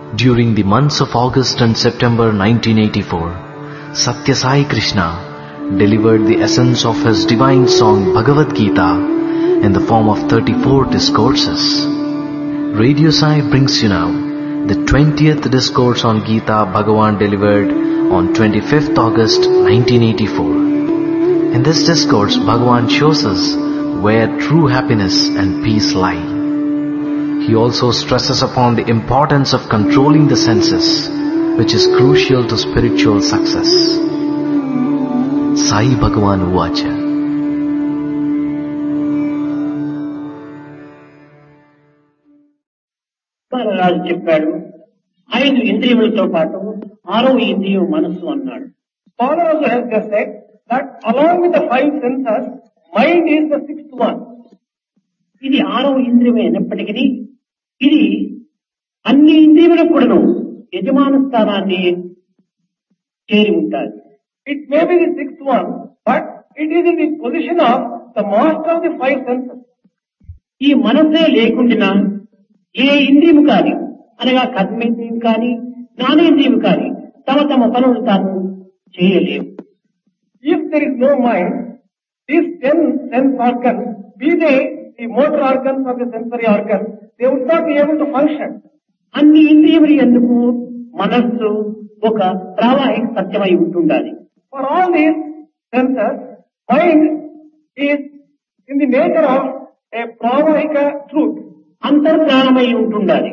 During the months of August and September 1984, Satya Sai Krishna delivered the essence of his divine song Bhagavad Gita in the form of 34 discourses. Radio Sai brings you now the 20th discourse on Gita Bhagavan delivered on 25th August 1984. In this discourse, Bhagavan shows us where true happiness and peace lie. He also stresses upon the importance of controlling the senses, which is crucial to spiritual success. Sai Bhagavan Uvacha. రాజు చెప్పాడు, 5 ఇంద్రియములతో పాటు 6వ ఇంద్రియం మనస్సు అన్నాడు. Paul also has just said that along with the 5 senses, mind is the 6th one. ఇది 6వ ఇంద్రియం అయినప్పటికీ ఇది అన్ని ఇంద్రియములకు కూడాను యజమాన స్థానాన్ని చేరి ఉంటాయి. It may be the 6th one, but it is in the position of the master of the 5 senses. ఈ మనసే లేకుండా ఏ ఇంద్రియము కానీ అనగా కర్మేంద్రియం కానీ జ్ఞానేంద్రియం కానీ తమ తమ పనులు తాము చేయలేవు. If there is no mind, these 10 sense organs, be they the motor organs or the sensory organs, they would not be able to function. అన్ని ఇంద్రియములు ఎందుకు మనస్సు ఒక ప్రావాహిక సత్యమై ఉంటుండాలి. For all these senses, mind is in the nature of a pravahika truth. అంతర్ప్రాణమై ఉంటుండాలి.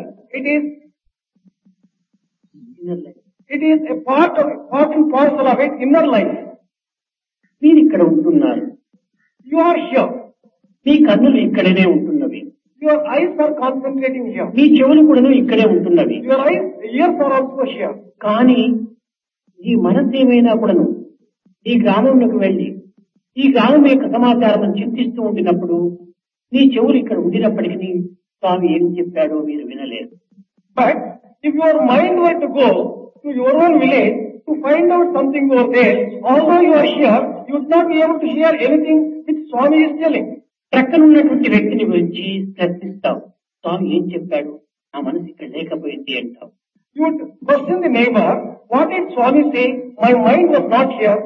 It is a part and parcel of its inner life. మీరు ఇక్కడ ఉంటున్నారు. You are here. మీ కన్నులు ఇక్కడనే ఉంటున్నవి. Your eyes are concentrating here. మీ చెవులు కూడా ఇక్కడే ఉంటున్నవి. Your ears are also here. కానీ ఈ మనస్సు ఏమైనా కూడాను ఈ గ్రామంలోకి వెళ్లి ఈ గ్రామం యొక్క సమాచారం చింతిస్తూ ఉండినప్పుడు నీ చెవులు ఇక్కడ ఉండినప్పటికీ స్వామి ఏం చెప్పాడో మీరు వినలేదు. But if your mind were to go to your own village to find out something over there, although you are here, you would not be able to hear anything which Swami is telling. ప్రక్కనున్నటువంటి వ్యక్తిని గురించి ప్రశ్నిస్తావు, స్వామి ఏం చెప్పాడు, నా మనసు ఇక్కడ లేకపోయింది అంటావు. You would question the neighbor, what did Swami say? My mind was not here.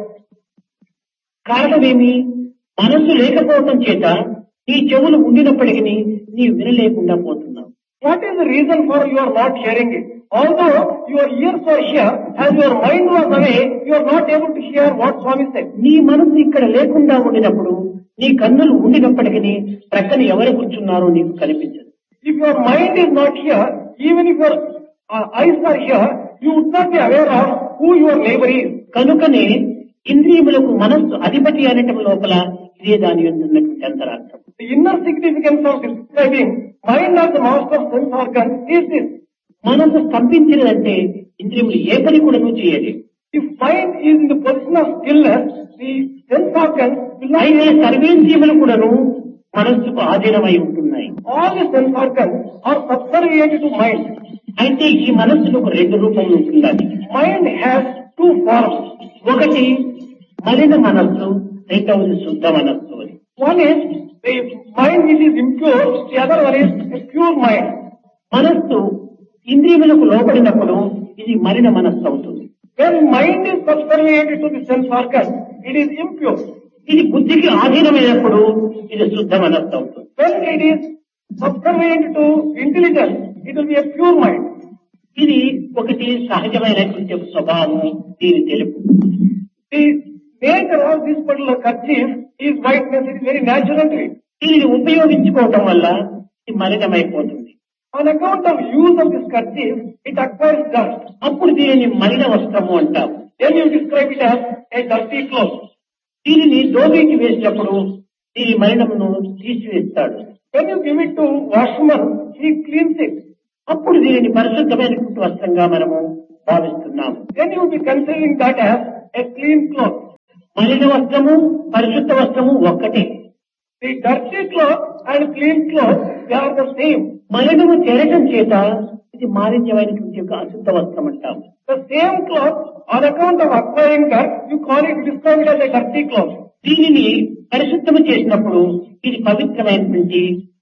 కారణమేమి? మనస్సు లేకపోవడం చేత నీ చెవులు ఉండినప్పటికీ నీవు వినలేకుండా పోతున్నావు. What is the reason for you are not hearing it? Although your ears are here, as your mind was away, you are not able to hear what Swami said. నీ మనసు ఇక్కడ లేకుండా ఉండినప్పుడు నీ కన్నులు ఉండినప్పటికీ ప్రక్కన ఎవరు కూర్చున్నారో నీకు కనిపించదు. If your mind is not here, even if your eyes are here, you would not be aware of who your neighbor is. కనుకనే ఇంద్రియములకు మనస్సు అధిపతి అనటం లోపల ఇదే దాని ఉన్నటువంటి అంతరార్థం. The inner significance of describing mind as the master of sense organ is this. మనసు స్తంభించినదంటే ఇంద్రియములు ఏ పని కూడా చేయలేదు. If mind is in the position of stillness, the sense organs will not. అయితే సర్వేంద్రియములు కూడాను మనస్సుకు ఆధీనమై ఉంటున్నాయి. All the sense organs are subservient to mind. అయితే ఈ మనస్సుకు 2 రూపములు ఉంటున్నాయి. Mind has 2 forms. ఒకటి మలిన మనస్సు, రెండవది శుద్ధ మనస్సు అని. One is the mind which is impure, the other one is a pure mind. మనస్సు ఇంద్రియములకు లోబడినప్పుడు ఇది మలిన మనస్సు అవుతుంది. When mind is subservient to the sense organ, it is impure. ఇది బుద్ధికి ఆధీనమైనప్పుడు ఇది శుద్ధ మనస్సు అవుతుంది. When it is subservient to intelligence, it will be a pure mind. ఇది ఒకటి సహజమైనటువంటి ఒక స్వభావం, దీని తెలుపు. The nature of this particular kerchief is whiteness. It is very natural to it. దీనిని ఉపయోగించుకోవటం వల్ల ఇది మలినమైపోతుంది. On account of use of this kerchief, it acquires dust. అప్పుడు దీనిని మలిన వస్త్రము అంటాం. Then you describe it as a dirty cloth. దీనిని దోబికి వేసినప్పుడు దీని మలినమును తీసివేస్తాడు. When you give it to washman, he cleans it. అప్పుడు దీనిని పరిశుద్ధమైనటువంటి వస్త్రంగా మనము భావిస్తున్నాము. Then you will be considering that as a clean cloth. మలిన వస్త్రము పరిశుద్ధ వస్త్రము ఒక్కటే. The dirty cloth and clean cloth, they are the same. మలినము చేరటం చేత ఇది మాలిన్యమైనటువంటి ఒక అశుద్ధ వస్త్రం అంటాము. The same cloth, on account of acquiring dirt, you describe it as a dirty cloth. దీనిని పరిశుద్ధము చేసినప్పుడు ఇది పవిత్రమైనటువంటి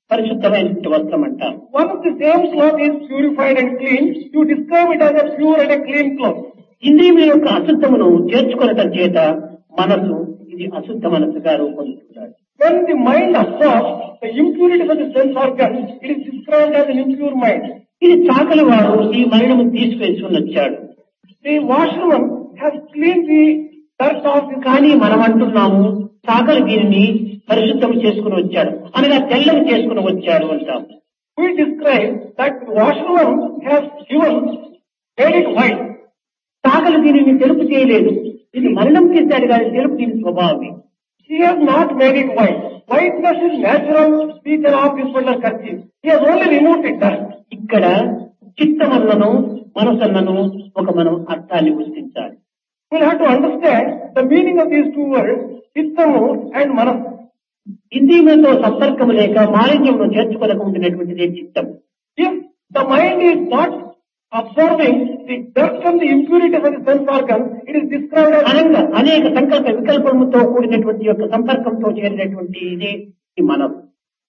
పరిశుద్ధమైనటువంటి వస్త్రం అంటాం. Once the same cloth is purified and clean, you describe it as a pure and a clean cloth. ఇంద్రియముల యొక్క అశుద్ధమును చేర్చుకొనటం చేత మనసు ఇది అశుద్ధ మనసుగా రూపొందుతున్నాడు. When the mind absorbs the impurities of the sense organs, it is described as an impure mind. ఇది చాకలి వాడు ఈ మలినము తీసుకువేసుకుని వచ్చాడు. The washroom has cleaned the dirt off the కానీ మనం అంటున్నాము చాకలి దీనిని పరిశుద్ధం చేసుకుని వచ్చాడు అనగా తెల్లని చేసుకుని వచ్చాడు అంటాం. We describe that the washroom has made it white. చాకలి దీనిని తెలుపు చేయలేదు. ఇది మలినం చేశాడు కానీ తెలుపు దీని స్వభావమే. He has not made it white. Whiteness is natural feature of this particular kerchief. He has only removed the dirt. ఇక్కడ చిత్తమన్నను మనసన్నను ఒక మనం అర్థాన్ని గుర్తించాలి. We'll have to understand the meaning of these two words, chittamu and manas. ఇంద్రియములతో సంపర్కము లేక మాలిన్యమును చేర్చుకొనక ఉండినటువంటిదే చిత్తం. If the mind is not absorbing the dirt and the impurities of the sense organ, it is described as అనగా అనేక సంకల్ప వికల్పములతో కూడినటువంటి యొక్క సంపర్కంతో చేరినటువంటి ఇదే ఈ మనసు.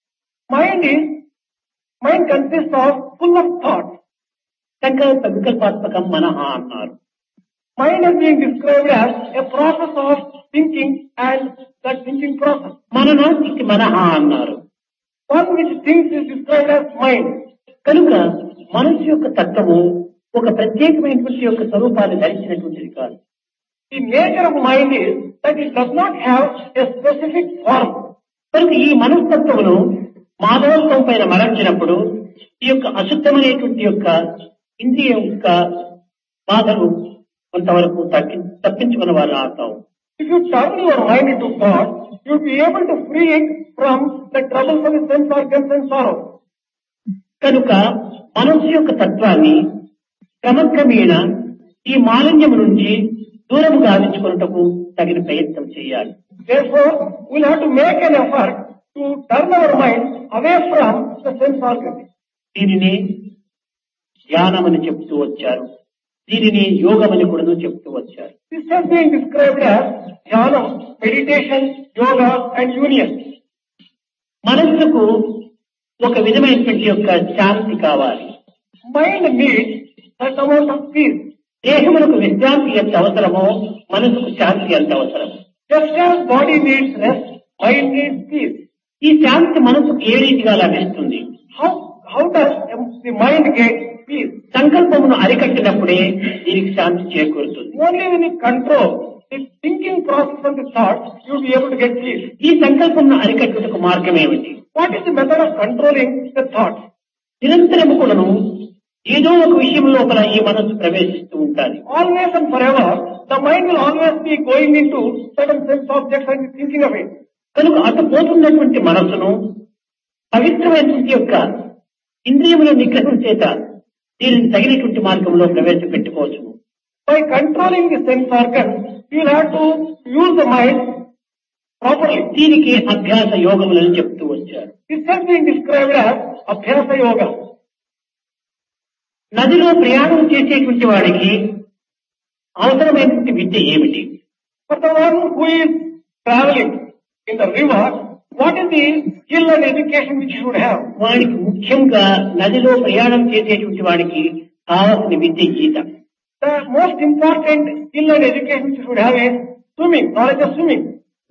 Mind consists of full of thoughts. సంకల్ప వికల్పాత్మకం మనః అన్నారు. Mind is being described as a process of thinking and that thinking process. మననానికి మనః అన్నారు. One which thinks is described as mind. కనుక మనసు యొక్క తత్వము ఒక ప్రత్యేకమైనటువంటి యొక్క స్వరూపాన్ని ధరించినటువంటిది కాదు. The nature of mind is that it does not have a specific form. కనుక ఈ మనస్తత్వమును మాధవత్వం పైన మరల్చినప్పుడు ఈ యొక్క అశుద్ధమైనటువంటి యొక్క ఇంద్రియం యొక్క బాధను కొంతవరకు తప్పించుకున్న వాళ్ళు అవుతాం. If you turn your mind into God, you will be able to free it from the troubles of the sense organs and sorrow. కనుక మనస్సు యొక్క తత్వాన్ని క్రమక్రమేణ ఈ మాలిన్యము నుంచి దూరము గావించుకున్నటకు తగిన ప్రయత్నం చేయాలి. Therefore, we will have to make an effort to turn our mind away from the sense organs. దీనిని ధ్యానమని చెప్తూ వచ్చారు. దీనిని యోగమని కూడా చెప్తూ వచ్చారు. This has been described as dhyana, meditation, yoga and union. మనస్సుకు ఒక విధమైనటువంటి యొక్క శాంతి కావాలి. Mind needs that amount of peace. దేహములకు విశ్రాంతి ఎంత అవసరమో మనసుకు శాంతి ఎంత అవసరం. Just as body needs rest, mind needs peace. ఈ శాంతి మనసుకు ఏ రీతిగా లభిస్తుంది? How does the mind get peace? సంకల్పమును అరికట్టినప్పుడే దీనికి శాంతి చేకూరుతుంది. Only when you control the thinking process of the thought, you will be able to get peace. ఈ సంకల్పమును అరికట్టుటకు మార్గం ఏమిటి? What is the method of controlling the thoughts? నిరంతరము కూడాను ఏదో ఒక విషయం లోపల ఈ మనస్సు ప్రవేశిస్తూ ఉంటాది. Always and forever, the mind will always be going into certain sense objects and thinking of it. కనుక అటు పోతున్నటువంటి మనస్సును పవిత్రమైనటువంటి యొక్క ఇంద్రియముల నిగ్రహం చేత దీనిని తగినటువంటి మార్గంలో ప్రవేశపెట్టుకోవచ్చు. By controlling the sense organ, you will have to use the mind properly. దీనికి అభ్యాస యోగములను చెప్తూ వచ్చారు. This has been described as Abhyasa Yoga. నదిలో ప్రయాణం చేసేటువంటి వాడికి అవసరమైనటువంటి విద్య ఏమిటి? For the one who is traveling in the river, what is the skill and education which he should have? వాడికి ముఖ్యంగా నదిలో ప్రయాణం చేసేటువంటి వాడికి కావాల్సిన విద్య ఈత. The most important skill and education which he should have is swimming, knowledge of swimming.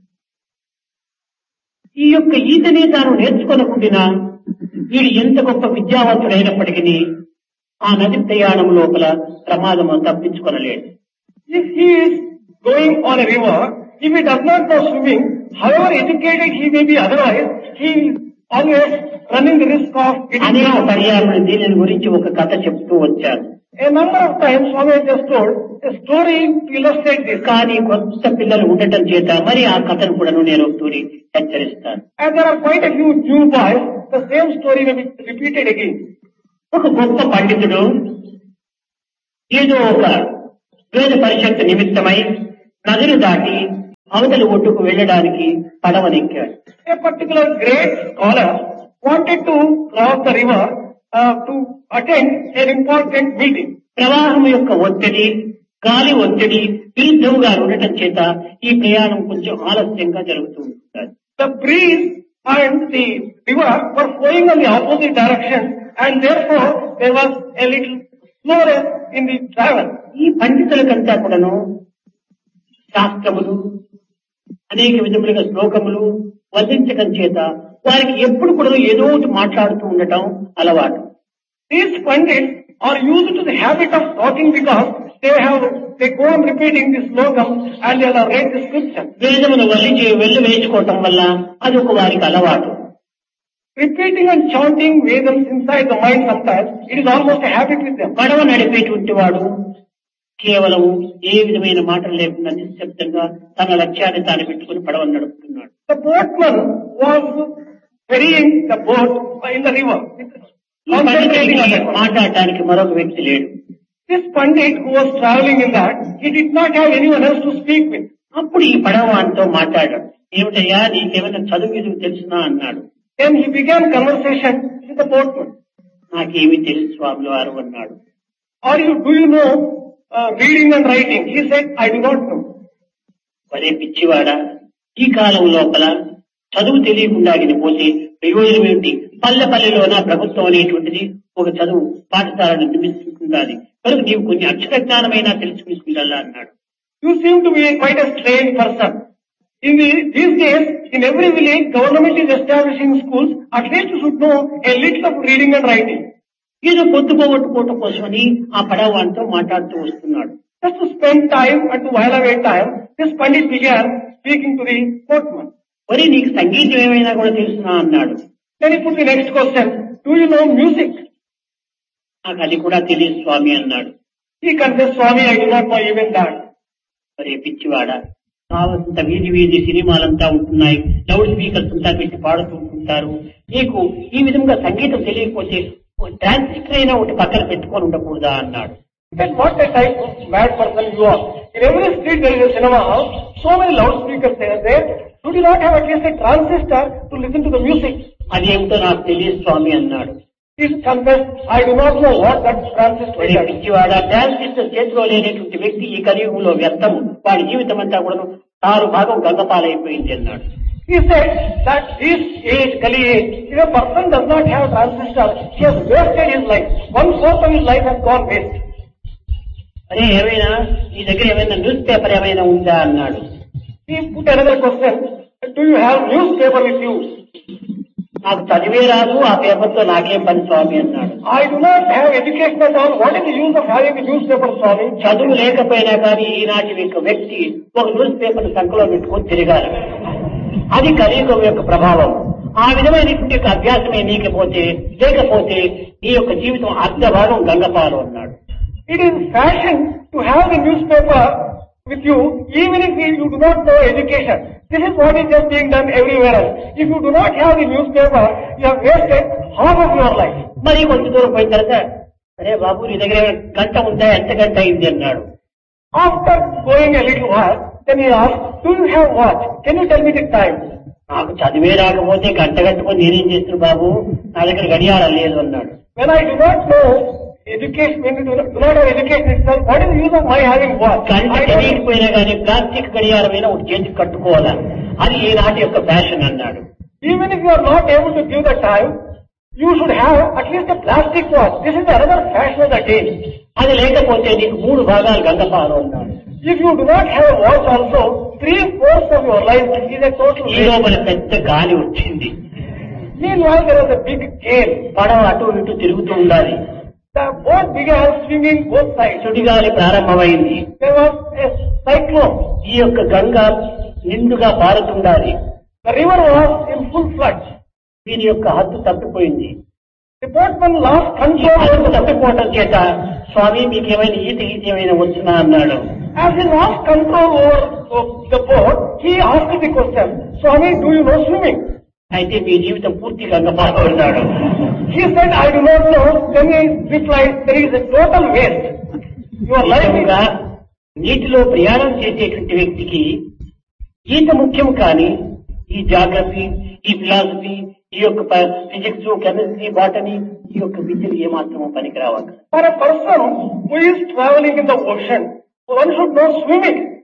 ఈ యొక్క ఈతనే తాను నేర్చుకోనకుండా వీడు ఎంత గొప్ప విద్యావంతుడైనప్పటికీ ఆ నది ప్రయాణం లోపల ప్రమాదం తప్పించుకొనలేడు. If he is going on a river, if he does not know swimming, however educated he may be otherwise, he is always running the risk of getting అనేక drowned. పర్యాలను దీని గురించి ఒక కథ చెప్తూ వచ్చారు. A number of times Swami has just told a story to illustrate this. కానీ కొత్త పిల్లలు ఉండటం చేత మరి ఆ కథను కూడా నేను తూరి హెచ్చరిస్తాను. And there are quite a few new boys, the same story may be repeated again. ఒక గొప్ప పండితుడు ఏదో ఒక వేద పరిషత్తు నిమిత్తమై నదిని దాటి అవతలి ఒడ్డుకు వెళ్ళడానికి పడవనెక్కాడు. A particular great scholar wanted to cross the river to attend an important meeting. ప్రవాహం యొక్క ఒత్తిడి, గాలి ఒత్తిడి విరుద్ధంగా ఉండటం చేత ఈ ప్రయాణం కొంచెం ఆలస్యంగా జరుగుతూ ఉంటుంది. The breeze and the river were flowing in the opposite direction, and therefore there was a little slowness in the travel. ఈ పండితులకంతా కూడాను శాస్త్రములు అనేక విధములుగా శ్లోకములు వర్ణించడం చేత వారికి ఎప్పుడు కూడా ఏదో ఒకటి మాట్లాడుతూ ఉండటం అలవాటు. These pandits are used to the habit of talking because they go on repeating this slogam and they have read the scripture. వేదమును వెళ్ళి వేయించుకోవటం వల్ల అది ఒక వారికి అలవాటు. Repeating and chanting Vedams inside the mind sometimes, it is almost a habit with them. పడవ నడిపేటువంటి వాడు కేవలం ఏ విధమైన మాటలు లేకుండా నిశ్శబ్దంగా తన లక్ష్యాన్ని తాను పెట్టుకుని పడవను నడుపుతున్నాడు. The boatman was ferrying the boat in the river. మాట్లాడటానికి మరొక వ్యక్తి లేడు. This pandit who was traveling in that, he did not have anyone else to speak with. అప్పుడు ఈ పడవతో మాట్లాడాడు. ఏమిటయ్యా నీకేమైనా చదువు తెలుసునా అన్నాడు. Then he began conversation with the boatman. నాకేమీ తెలుసు స్వామి వారు అన్నాడు. Do you know reading and writing? He said, I do not know. మరే పిచ్చివాడా, ఈ కాలం లోపల చదువు తెలియకుండా పోతే ప్రయోజనం ఏమిటి? పల్లెలోన ప్రభుత్వం అనేటువంటిది ఒక చదువు పాఠశాలను నిర్మిస్తుండాలి. కనుక నీవు కొన్ని అక్షర జ్ఞానమైనా తెలుసుకుంటుండాలా అన్నాడు. You seem to be quite a strange person. These days, in every village, government is establishing schools. At least you should know a little of reading and writing. ఏదో పొద్దుపోగొట్టుకోవటం కోసమని ఆ పడవతో మాట్లాడుతూ వస్తున్నాడు. Just to spend time and to while away time, this pandit began speaking to the boatman. మరి నీకు సంగీతం ఏమైనా కూడా తెలుసునా అన్నాడు. Then he put the next question, do you know music? నాకు అది కూడా తెలియదు స్వామి అన్నాడు. He confessed, Swami, I do not know even that. మరి పిచ్చివాడా, కావలసిన వీధి సినిమాలంతా ఉంటున్నాయి, లౌడ్ స్పీకర్స్ అంతా పెట్టి పాడుతూ ఉంటారు. నీకు ఈ విధంగా సంగీతం తెలియకపోతే ట్రాన్సిస్టర్ అయినా ఒకటి పక్కన పెట్టుకొని ఉండకూడదా అన్నాడు. Then what a type of mad person you are. In every street there is a cinema house, so many loudspeakers are there. Should you not have at least a transistor to listen to the music? అదేమిటో నాకు తెలియదు స్వామి అన్నాడు. He confessed, I do not know what that transistor is. పిచ్చివాడ, transistor చేతిలో లేనటువంటి వ్యక్తి ఈ కలియుగంలో వ్యర్థము, వాడి జీవితం అంతా కూడా 6 భాగం గంగపాలైపోయింది అన్నాడు. He said that this age, Kali age, if a person does not have transistor, he has wasted his life. 1/4 of his life has gone waste. అరే ఏమైనా నీ దగ్గర ఏమైనా న్యూస్ పేపర్ ఏమైనా ఉందా అన్నాడు. He put another question, do you have newspaper with you? నాకు చదివే రాదు, ఆ పేపర్ తో నాకేం పని స్వామి అన్నాడు. I do not have education at all. What is the use of having a newspaper, Swami? చదువు లేకపోయినా కానీ ఈనాటి వ్యక్తి ఒక న్యూస్ పేపర్ సంఖ్యలో పెట్టుకొని తిరగాలి. అది కలియుగం యొక్క ప్రభావం. ఆ విధమైనటువంటి అభ్యాసమే లేకపోతే నీ యొక్క జీవితం అర్ధ భాగం గంగపాలు అన్నాడు. It is fashion to have the newspaper with you even if you do not know education. This is what is just being done everywhere else. If you do not have the newspaper, you have wasted half of your life. మరి కొంచెం దూరం పోయిన తర్వాత, అరే బాబు నీ దగ్గర గంట ఉందా, ఎంత గంట అయింది అన్నాడు. After going a little while, then he asked, do you have watch? Can you tell me the time? నాకు చదివే రాకపోతే గంట గంటకొని నేనేం చేస్తున్నా బాబు, నా దగ్గర గడియారం లేదు అన్నాడు. When I do not know education, when you do not have education itself, what is the use of my having watch? గంట తెలియకపోయినా కానీ ప్లాస్టిక్ గడియారమైనా ఒక చేతికి కట్టుకోవాలా, అది ఈనాటి యొక్క ఫ్యాషన్ అన్నాడు. Even if you are not able to give the time, you should have at least a plastic watch. This is another fashion of the day. అది లేకపోతే నీకు 3 భాగాలు గంగపాలు అన్నాడు. If you do not have a watch also, 3/4 of your life is a total waste. ఈ లోపల పెద్ద గాలి వచ్చింది. Meanwhile, there was a big gale. పడవ అటు ఇటు తిరుగుతూ ఉండాలి. The boat began swimming both sides. సుడిగాలి ప్రారంభమైంది. There was a cyclone. ఈ యొక్క గంగ నిండుగా పారుతుండాలి. The river was in full flood. దీని యొక్క హద్దు తప్పిపోయింది. The boatman lost control. హద్దు తప్పిపోవటం చేత, స్వామి మీకేమైనా ఈత ఏమైనా వచ్చినా అన్నాడు. As he lost control over the boat, he asked the question, Swami, do you know swimming? అయితే మీ జీవితం పూర్తిగా గంగపాలు అన్నాడు. He said, I do not know. Then he replied, there is a total waste. Your life is... నీటిలో ప్రయాణం చేసేటువంటి వ్యక్తికి ఈత ముఖ్యం, కానీ ఈ జాగ్రఫీ, ఈ ఫిలాసఫీ, ఈ యొక్క ఫిజిక్స్, కెమిస్ట్రీ, బాటనీ, ఈ యొక్క విద్యలు ఏమాత్రమో పనికిరావాలి. For a person who is traveling in the ocean, one should know swimming.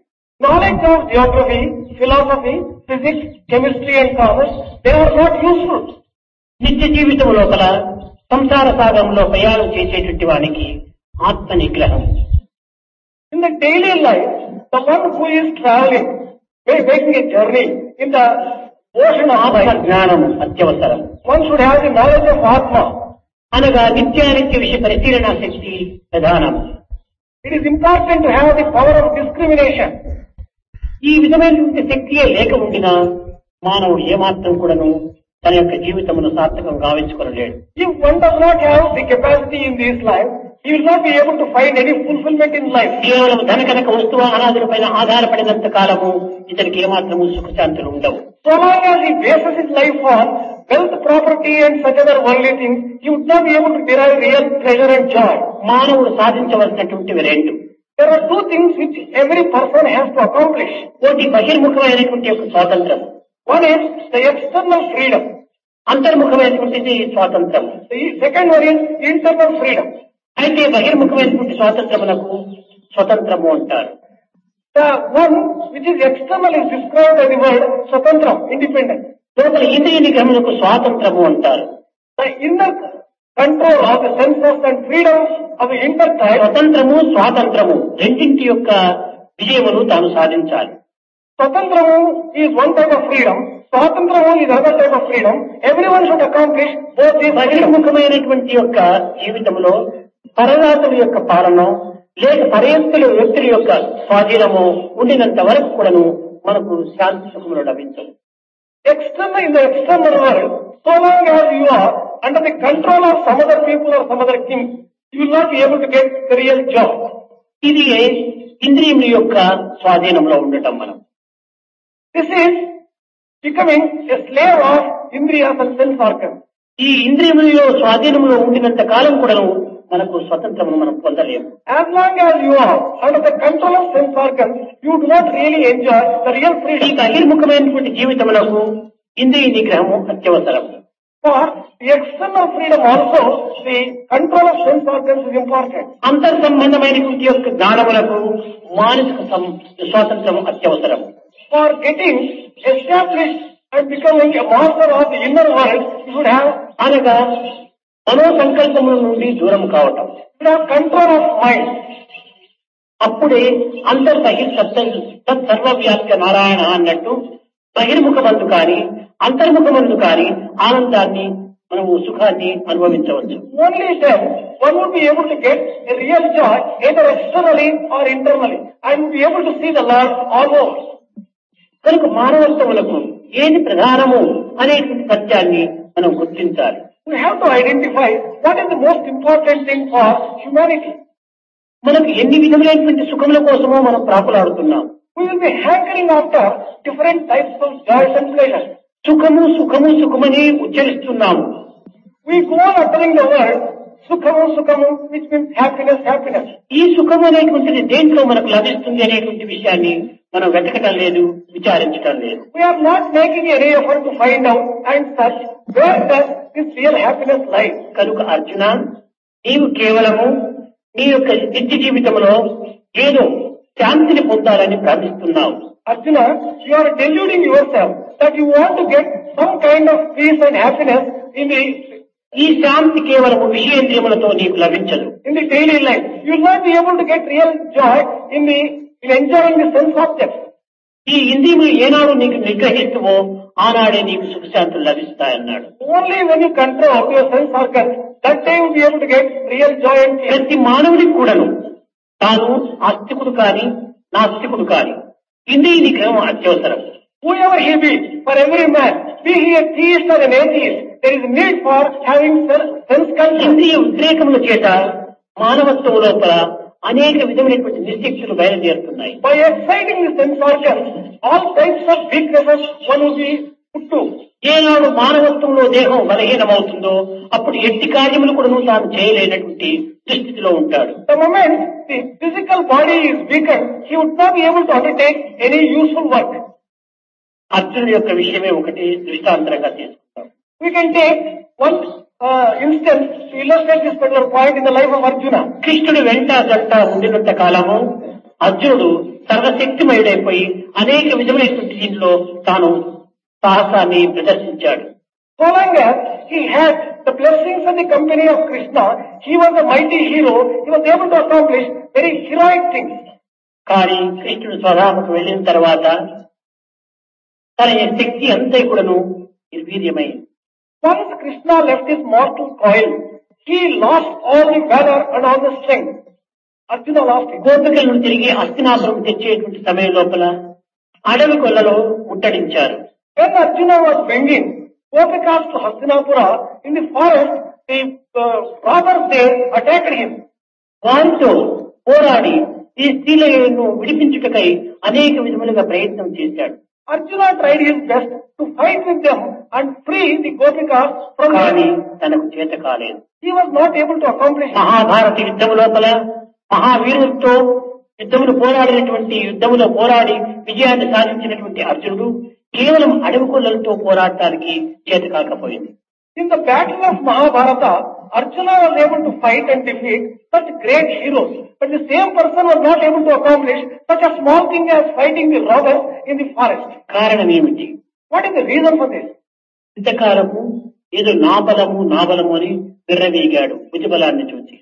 Knowledge of geography, philosophy, physics, chemistry and commerce, they are not useful. నిత్య జీవితం లోపల సంసార సాగంలో ప్రయాణం చేసేటువంటి వానికి ఆత్మ నిగ్రహం. In the daily life, the one who is traveling, making a journey in the ocean of ఆత్మ life, జ్ఞానం అత్యవసరం. one should have the knowledge of Atma. అనగా నిత్యానిత్య విషయ పరిశీలన శక్తి ప్రధానం. It is important to have the power of discrimination. ఈ విధమైనటువంటి శక్తియే లేక ఉండినా మానవుడు ఏమాత్రం కూడాను తన యొక్క జీవితమును సార్థకం గావించుకోలేడు. If one does not have the capacity in this life, he will not be able to find any fulfillment in life. కేవలం ధనకనక వస్తువు అనాదులపైన ఆధారపడినంత కాలము ఇతనికి ఏమాత్రము సుఖశాంతులు ఉండవు. So long as he bases his life on wealth, property and such other worldly things, he would not be able to derive real pleasure and joy. మానవుడు సాధించవలసినటువంటివి రెండు. There are two things which every person has to accomplish. ఒకటి బహిర్ముఖమైనటువంటి యొక్క స్వాతంత్రం, One is the external freedom. అంతర్ముఖమైనటువంటిది స్వాతంత్రం. The second one is internal freedom. అయితే బహిర్ముఖమైనటువంటి స్వాతంత్రమునకు స్వతంత్రము అంటారు. The one which is external is described as the word Swatantram, independent. లోపల ఇంద్రియ నిగ్రహమునకు స్వాతంత్రము అంటారు. The inner control of the senses and freedom of the inner type. స్వతంత్రము స్వాతంత్రము రెండింటి యొక్క విజయమును తాను సాధించాలి. Swatantramu is one type of freedom. Swatantramu is another type of freedom. Everyone should accomplish both these freedoms. బహిర్ముఖమైనటువంటి యొక్క జీవితంలో పరరాతుల యొక్క పాలన లేక పరయత్తుల వ్యక్తుల యొక్క స్వాధీనము ఉండినంత వరకు కూడాను మనకు శాంతి సుఖములు లభించవు. External in the external world, so long as you are under the control of some other people or some other king, you will not be able to get the real joy. ఇది ఇంద్రియముల యొక్క స్వాధీనంలో ఉండటం మనం. This is becoming a slave of Indriyas and sense organs. ఈ ఇంద్రియముల స్వాధీనంలో ఉండినంత కాలం కూడాను మనకు స్వతంత్రమును మనం పొందలేము. As long as you are under the control of sense organs, you do not really enjoy the real ఈ freedom. బహిర్ముఖమైనటువంటి జీవితములకు ఇంద్రియ నిగ్రహము అత్యవసరం. For the external freedom also, the control of sense organs is important. అంతర్ సంబంధమైనటువంటి యొక్క జ్ఞానములకు మానసిక స్వాతంత్రము అత్యవసరం. For getting established and becoming a master of the inner world, you should have అనగా మనో సంకల్పముల నుండి దూరం కావటం. control of mind. అప్పుడే అంతర్బహిర్ సర్వవ్యాప్త నారాయణ అన్నట్టు బహిర్ముఖమందు కానీ అంతర్ముఖమందు కానీ ఆనందాన్ని మనము సుఖాన్ని అనుభవించవచ్చు. Only then one would be able to get a real joy either externally or internally and be able to see the Lord all over. కనుక మానవత్వములకు ఏది ప్రధానము అనేటువంటి సత్యాన్ని మనం గుర్తించాలి. We have to identify what is the most important thing for humanity. మనకు ఎన్ని విధములైనటువంటి సుఖముల కోసమో మనం ప్రాకులాడుతున్నాం. We will be hankering after different types of joys and pleasures. సుఖము సుఖము సుఖమని ఉచ్చరిస్తున్నాము. We go on uttering the word Sukhamu Sukhamu, which means happiness, happiness. ఈ సుఖం అనేటువంటిది దేంట్లో మనకు లభిస్తుంది అనేటువంటి విషయాన్ని మనం వెతకటం లేదు, విచారించటం లేదు. We are not making any effort to find out and search where does this real happiness lie. కనుక అర్జున, నీవు కేవలము నీ యొక్క నిత్య జీవితంలో ఏదో శాంతిని పొందాలని ప్రార్థిస్తున్నావు. Arjuna, you are deluding yourself that you want to get some kind of peace and happiness in ఈ శాంతి కేవలము విషయేంద్రియములతో నీకు లభించదు. the daily life. You will not be able to get real joy in enjoying the sense objects. ఈ ఇంద్రియములు ఏనాడు నీకు నిగ్రహిస్తువో ఆనాడే నీకు సుఖశాంతులు లభిస్తాయన్నాడు. Only when you control your sense organs, that day you will be able to get real joy and peace. ప్రతి మానవుడికి కూడాను తాను ఆస్తికుడు కాని నాస్తికుడు కాని ఇంద్రియ నిగ్రహం అత్యవసరం. Whoever he be, for every man, be he a theist or an atheist, there is need for having sense control. ఇంద్రియ ఉద్రేకముల చేత మానవత్వం లోపల అనేక విధమైనటువంటి నిశ్శక్తులు బయలుదేరుతున్నాయి. By exciting the sense organs, all types of weaknesses one will be put to. ఏనాడు మానవత్వంలో దేహం బలహీనమవుతుందో అప్పుడు ఎట్టి కార్యములు కూడా తాను చేయలేనటువంటి దుస్థితిలో ఉంటాడు. The moment the physical body is weakened, he would not be able to undertake any useful work. అర్జునుడి యొక్క విషయమే ఒకటి దృష్టాంతరంగా తీసుకుంటాం. We can take one instance to illustrate this particular point in the life of Arjuna. కృష్ణుడు వెంట జంట ఉండినంత కాలము అర్జునుడు సర్వశక్తిమయుడైపోయి అనేక విధమైనటువంటి దీనిలో తాను సాహసాన్ని ప్రదర్శించాడు. So long as he had the blessings and the company of Krishna, he was a mighty hero. He was able to accomplish very heroic things. కానీ కృష్ణుడు స్వధామకు వెళ్ళిన తర్వాత తన శక్తి అంతా కూడాను నిర్వీర్యమైంది. Once Krishna left his mortal coil, he lost all the valor and all the strength. Arjuna lost it. గోపికలను తిరిగి హస్తినాపురం తెచ్చేటువంటి సమయం లోపల అడవి కొల్లలో ముట్టడించారు. When Arjuna was bringing Gopikas to Hastinapura, in the forest, the robbers there attacked him. వారితో పోరాడి ఈ స్త్రీలను విడిపించుటకై అనేక విధములుగా ప్రయత్నం చేశాడు. Arjuna tried his best to fight with them and free the Gopikas from కానీ them. తనకు చేత కాలేదు. He was not able to accomplish it. Mahabharata యుద్ధము లోపల మహావీరులతో యుద్ధములు పోరాడినటువంటి యుద్ధములో పోరాడి విజయాన్ని సాధించినటువంటి అర్జునుడు కేవలం అడవి కొల్లలతో పోరాడటానికి చేత కాకపోయింది. In the battle of Mahabharata, Arjuna was able to fight and defeat such great heroes, but the same person was not able to accomplish such a small thing as fighting the robbers in the forest. కారణం ఏమిటి? What is the reason for this? ఇంతకాలము ఏదో నా బలము అని విర్రవీగాడు భుజబలాన్ని చూసి.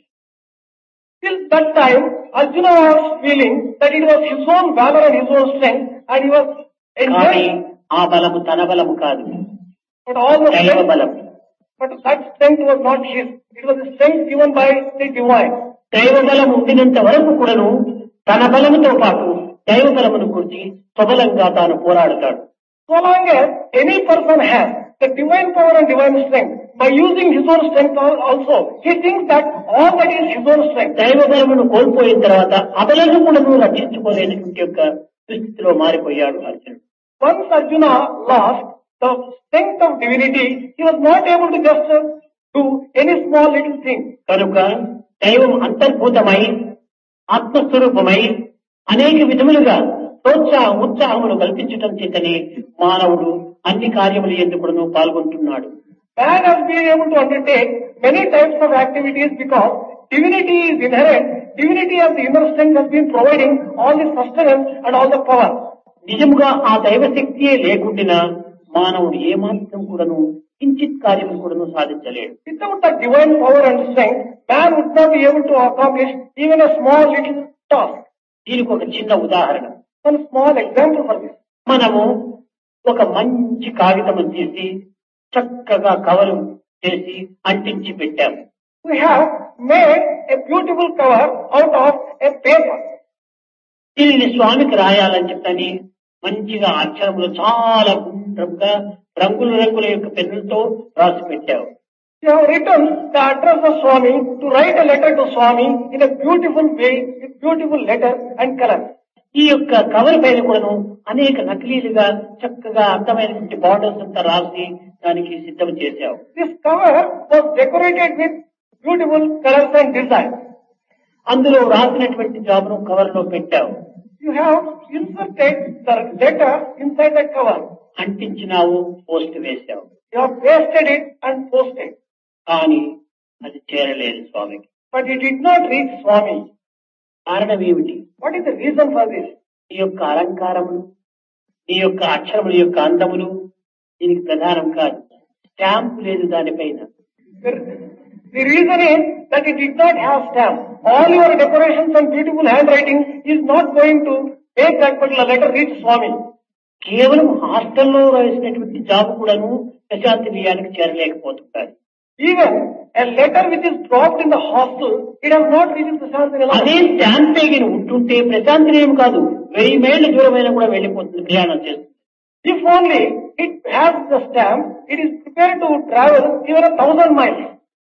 Till that time, Arjuna was feeling that it was his own valor and his own strength, and he was కానీ enjoying. ఆ బలము తన బలము కాదు, But all the దైవ strength, బలం. but that strength was not his. It was the strength given by the divine. దైవ బలం ఉండినంత వరకు కూడాను తన బలముతో పాటు దైవ బలమును గురించి స్వబలంగా తాను పోరాడతాడు. So long as any person has the divine power and divine strength, by using his own strength also, he thinks that all that is his own strength. దైవ బలమును కోల్పోయిన తర్వాత అబలను కూడాను రక్షించుకోలేనటువంటి యొక్క దుస్థితిలో మారిపోయాడు అర్జునుడు. Once Arjuna lost the strength of divinity, he was not able to just do any small little thing. కనుక దైవం అంతర్భూతమై ఆత్మస్వరూపమై అనేక విధములుగా ఉత్సాహములు కల్పించటం చేతనే మానవుడు అన్ని కార్యములు ఎందుకు పాల్గొంటున్నాడు. Man has been able to undertake many types of activities because divinity is inherent. Divinity of the inner strength has been providing all the sustenance and all the power. నిజముగా ఆ దైవశక్తియే లేకుండా మానవుడు ఏమాత్రం కూడాను కించిత్ కార్యము కూడాను సాధించలేడు. Without that divine power and strength, man would not be able to accomplish even a small little task. దీనికి ఒక చిన్న ఉదాహరణ. One small example for this. మనము ఒక మంచి కాగితము తీసి చక్కగా కవరు చేసి అంటించి పెట్టాము. We have made a beautiful cover out of a paper. దీనిని స్వామికి రాయాలని చెప్పని మంచిగా అక్షరములు చాలా గుండ్రంగా రంగుల యొక్క పెన్నులతో రాసి పెట్టావు. You have written the address of Swami to write a letter to Swami in a beautiful way with beautiful letter and color. ఈ యొక్క కవర్ పైన కూడాను అనేక నకిలీలుగా చక్కగా అందమైనటువంటి బార్డర్స్ అంతా రాసి దానికి సిద్ధం చేశావు. This cover was decorated with beautiful colors and designs. అందులో రాసినటువంటి జాబును కవర్ లో పెట్టావు. You have inserted the letter inside the cover. అంటించినావు, post వేశావు. You have pasted it and posted. కానీ అది చేరలేదు స్వామికి. But it did not reach Swami. కారణం ఏమిటి? What is the reason for this? నీ యొక్క అలంకారములు, నీ యొక్క అక్షరముల యొక్క అందములు దీనికి ప్రధానం కాదు. స్టాంప్ లేదు దానిపైన. The reason is that it did not have stamp. All your decorations and beautiful handwriting is not going to make that particular letter reach Swami. కేవలం హాస్టల్లో రాసినటువంటి జాబ్ కూడాను Prashanti నిలయానికి చేరలేకపోతుంటారు. Even a letter which is dropped in the hostel, it has not reached the Prashanti అదే Nilayam. Stamp పేగిన ఉంటుంటే ప్రశాంతి నిలయం కాదు 1000 మైళ్ళ దూరమైన కూడా వెళ్ళిపోతుంది, ప్రయాణం చేస్తుంది. If only it has the stamp, it is prepared to travel even 1,000 miles.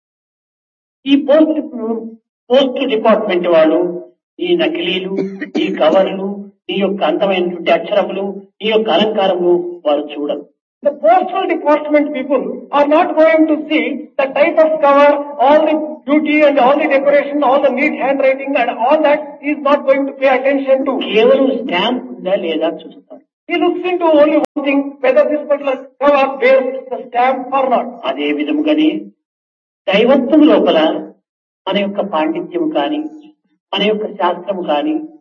ఈ పోస్ట్ డిపార్ట్మెంట్ వాళ్ళు ఈ నకిలీలు, ఈ కవర్లు, ఈ యొక్క అందమైనటువంటి అక్షరములు, ఈ యొక్క అలంకారములు వారు చూడరు. The postal department people are not going to see the type of cover, all the beauty and all the decoration, all the neat handwriting and all that is not going to pay attention to. కేవలం stamp ఉందా లేదా చూస్తారు. He looks into only one thing, whether this particular cover bears the stamp or not. అదే విధముగానే దైవత్వం లోపల మన యొక్క పాండిత్యము కాని, మన యొక్క శాస్త్రము కాని,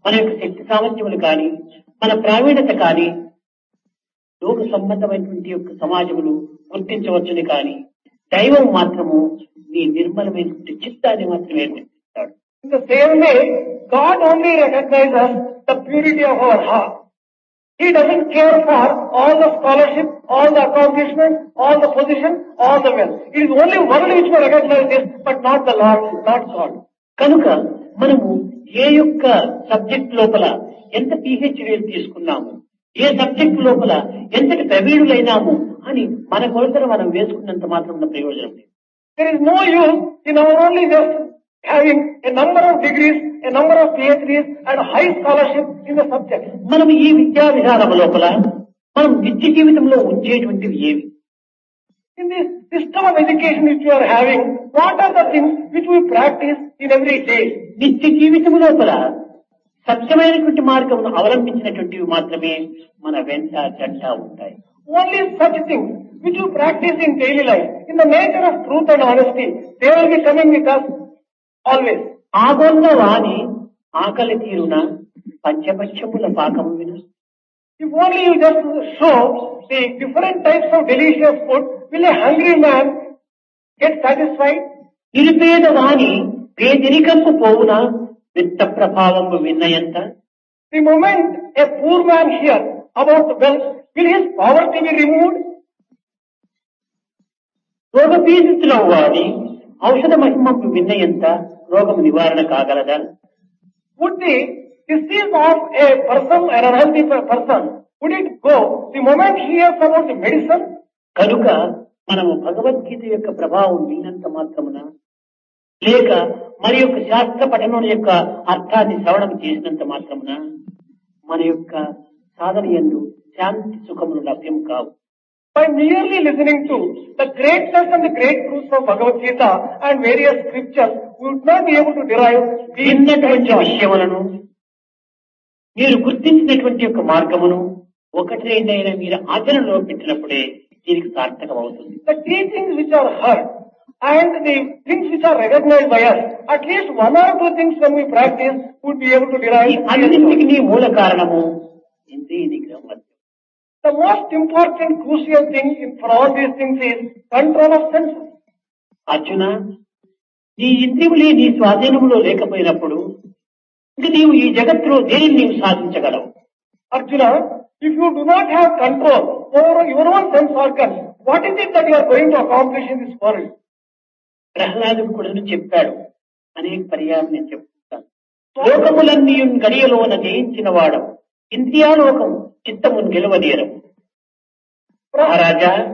మన యొక్క శక్తి సామర్థ్యములు కానీ మన ప్రావీణ్యత కానీ లోక సంబంధమైనటువంటి యొక్క సమాజములు గుర్తించవచ్చుని కానీ దైవం మాత్రము నీ నిర్మలమైనటువంటి చిత్తాన్ని మాత్రమే గుర్తిస్తాడు. In the same way, God only recognizes the purity of our heart. He doesn't care for all the scholarship, all the accomplishments, all the position, all the wealth. It is only world which will recognize this, but not the Lord, not God. కనుక మనము ఏ యొక్క subject లోపల ఎంత పిహెచ్డీలు తీసుకున్నాము, ఏ subject లోపల ఎంతటి ప్రవీణులైనాము అని మన కొలతను మనం వేసుకున్నంత మాత్రం ఉన్న ప్రయోజనం లేదు. There is no use in our only just having a number of degrees, a number of PhDs and high scholarship in the subject. మనం ఈ విద్యా విధానం లోపల మనం నిత్య జీవితంలో ఉంచేటువంటివి ఏవి? In this system of education which you are having, what are the things which we practice in every day? నిత్య జీవితం లోపల సత్యమైనటువంటి మార్గమును అవలంబించినటువంటివి మాత్రమే మన వెంట జంట ఉంటాయి. Only such things which you practice in daily life, in the nature of truth and honesty, they will be coming with us always. ఆగొన్న వాణి ఆకలి తీరున పంచపక్షముల పాకము విను. If only you just show the different types of delicious food, will a hungry man get satisfied? నిరుపేద వాణి పేదరికంపు పోవున విత్త ప్రభావము విన్నయంత. The moment a poor man hears about wealth, will his poverty be removed? రోగ పీడితుల వాణి ఔషధ మహిమకు విన్నయంత రోగము నివారణ కాగలదా? Would the disease of a person, an unhealthy person, would it go the moment he hears about the medicine? కనుక మనము భగవద్గీత యొక్క ప్రభావం విన్నంత మాత్రమున లేక మరి యొక్క శాస్త్ర పఠనం యొక్క అర్థాన్ని శ్రవణం చేసినంత మాత్రమున మన యొక్క సాధన యందు శాంతి సుఖములు లభ్యం కావు. By merely listening to the greatness and the great truths of Bhagavad Gita and various scriptures, we would not be able to derive విన్నటువంటి విషయములను మీరు గుర్తించినటువంటి యొక్క మార్గమును ఒకటి రెండైనా మీరు ఆచరణలో పెట్టినప్పుడే దీనికి సార్థకం అవుతుంది. the teachings which are heard and the things which are recognized by us, at least one or two things when we practice, we would be able to ఈ derive. అన్నింటికి మూల కారణము ఇంద్రియ నిగ్రహం. The most important crucial thing for all these things is control of senses. Arjuna, నీ ఇంద్రియములే నీ స్వాధీనములో లేకపోయినప్పుడు ఇంక నీవు ఈ జగత్తులో దేనిని నీవు సాధించగలవు? Arjuna, if you do not have control over your own sense organs, what is it that you are going to accomplish in this world? ప్రహ్లాదుడు కూడా చెప్పాడు, అనేక పర్యాయం నేను చెప్తాను. లోకములన్నీ గడియలోన జయించిన వాడు ఇంద్రియాలోకం చిత్తమును గెలవనేరం. మహారాజా,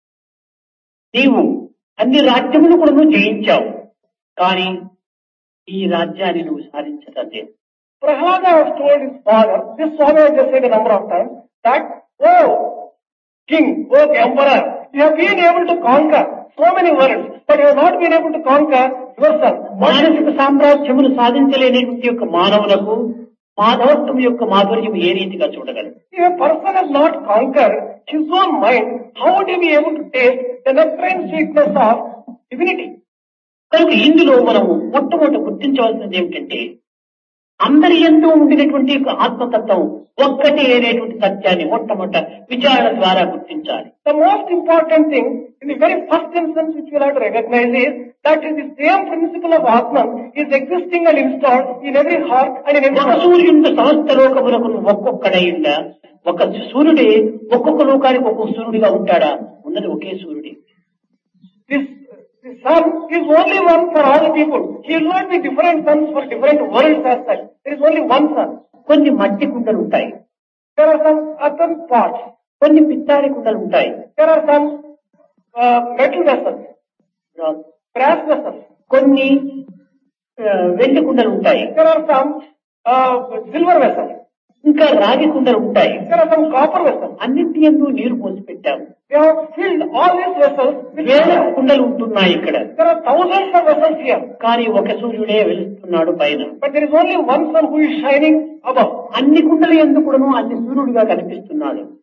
నీవు అన్ని రాజ్యములు కూడా నువ్వు జయించావు, కానీ ఈ రాజ్యాన్ని నువ్వు సాధించటం లేదు. Prahlada has told his father, this Swami has just said a number of times, that, oh king, oh emperor, you have been able to conquer so many worlds, but you have not been able to conquer yourself. మానసిక సామ్రాజ్యమును సాధించలేనటువంటి యొక్క మానవులకు మాధవత్వం యొక్క మాధుర్యం ఏ రీతిగా చూడగలరు? If a person has not conquered his own mind, how would he be able to taste the nectarine sweetness of divinity? కనుక ఇందులో మనము మొట్టమొదటి గుర్తించవలసింది ఏమిటంటే, అందరి యందు ఉండినటువంటి యొక్క ఆత్మతత్వం ఒక్కటే అనేటువంటి సత్యాన్ని మొట్టమొదట విచారణ ద్వారా గుర్తించాలి. The most important thing, in the very first instance which you have to recognize is that is the same principle of Atman is existing and installed in every heart and in every ఒక person. సూర్యుడు సమస్త లోకములకు ఒక్కొక్కడైందా? ఒక సూర్యుడే ఒక్కొక్క లోకానికి ఒక్కొక్క సూర్యుడిగా ఉంటాడా? ఉన్నది ఒకే సూర్యుడే. The sun is only one for all people. He will not be different suns for different worlds as such. There is only one sun. కొన్ని మట్టి కుండలు ఉంటాయి, There are some earthen pots. కొన్ని పిత్తాడి కుండలు ఉంటాయి, There are some metal vessels, brass vessels. కొన్ని వెండి కుండలు ఉంటాయి, There are some silver vessels. ఇంకా రాగి కుండలు ఉంటాయి. There are some copper vessels. అన్నింటి యందు నీరు పోసి పెట్టాము. They have filled all these vessels with వేల water. కుండలు ఉంటున్నాయి ఇక్కడ, There are thousands of vessels here. కానీ ఒక సూర్యుడే వెలుస్తున్నాడు పైన. But there is only one sun who is shining above. అన్ని కుండలు యందు కూడాను అన్ని సూర్యుడిగా కనిపిస్తున్నాడు.